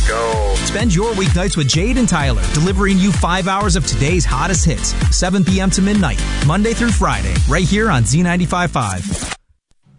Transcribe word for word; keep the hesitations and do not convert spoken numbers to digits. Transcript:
go. Spend your weeknights with Jade and Tyler, delivering you five hours of today's hottest hits, seven p.m. to midnight, Monday through Friday, right here on Z ninety-five point five.